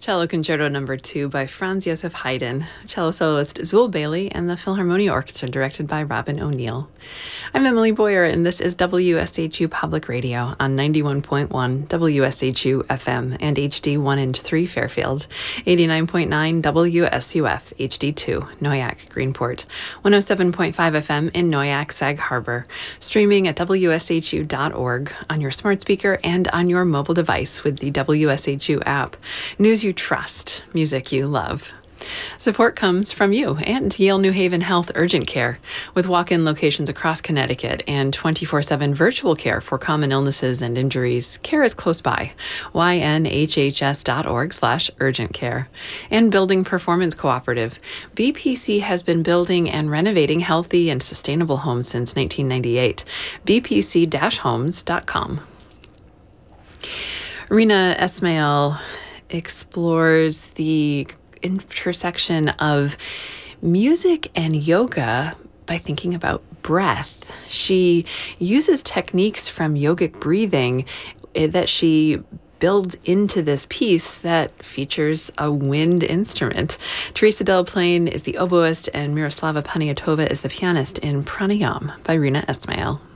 Cello Concerto No. 2 by Franz Joseph Haydn, cello soloist Zul Bailey, and the Philharmonia Orchestra directed by Robin O'Neill. I'm Emily Boyer, and this is WSHU Public Radio on 91.1 WSHU FM and HD 1 and 3 Fairfield, 89.9 WSUF HD2 Noyak Greenport, 107.5 FM in Noyak Sag Harbor, streaming at WSHU.org on your smart speaker and on your mobile device with the WSHU app. News you trust, music you love. Support comes from you and Yale New Haven Health Urgent Care, with walk-in locations across Connecticut and 24/7 virtual care for common illnesses and injuries. Care is close by. ynhhs.org/urgent care. And Building Performance Cooperative. BPC has been building and renovating healthy and sustainable homes since 1998. bpc-homes.com. Rina Esmail explores the intersection of music and yoga by thinking about breath. She uses techniques from yogic breathing that she builds into this piece that features a wind instrument. Teresa Delaplane is the oboist and Miroslava Paniatova is the pianist in Pranayam by Rina Esmail.